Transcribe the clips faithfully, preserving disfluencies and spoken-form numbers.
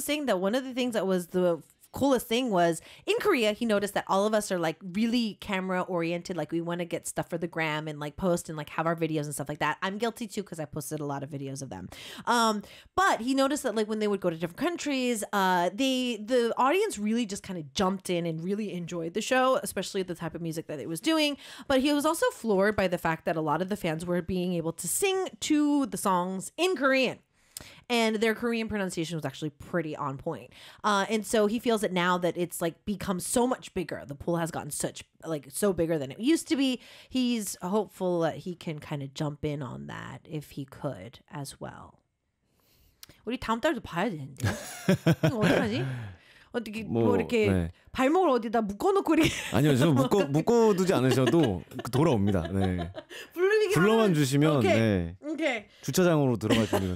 saying that one of the things that was the coolest thing was in Korea, he noticed that all of us are like really camera oriented. Like we want to get stuff for the gram and like post and like have our videos and stuff like that. I'm guilty too because I posted a lot of videos of them. Um, but he noticed that like when they would go to different countries, uh, they the audience really just kind of jumped in and really enjoyed the show, especially the type of music that it was doing. But he was also floored by the fact that a lot of the fans were being able to sing to the songs in Korean. And their Korean pronunciation was actually pretty on point. Uh, and so he feels that now that it's like become so much bigger, the pool has gotten such like so bigger than it used to be. He's hopeful that he can kind of jump in on that if he could as well. 우리 다음 달도 봐야 되는데. 이거 어떡하지? 어떻게 뭐, 뭐 이렇게 네. 발목을 어디다 묶어놓고 이렇게 아니요, 저 묶어 묶어두지 않으셔도 돌아옵니다. 네. 불러만 주시면 오케이. 네. 오케이. 주차장으로 들어갈 준비가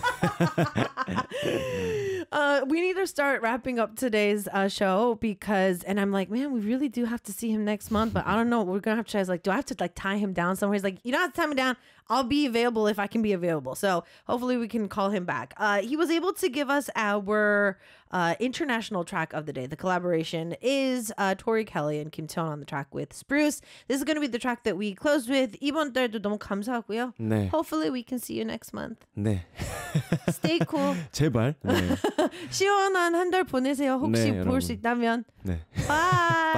Uh, we need to start wrapping up today's uh, show because, and I'm like, man, we really do have to see him next month, but I don't know. We're gonna have to try. Like, do I have to like tie him down somewhere? He's like, you don't have to tie me down. I'll be available if I can be available. So hopefully we can call him back. Uh, he was able to give us our uh, international track of the day. The collaboration is uh, Tori Kelly and Kim Taeon on the track with Spruce. This is going to be the track that we close with. 이번 달도 너무 감사하고요. 네. Hopefully we can see you next month. 네. Stay cool. 제발. 네. 시원한 한 달 보내세요. 혹시 네, 볼 수 있다면. 네. Bye.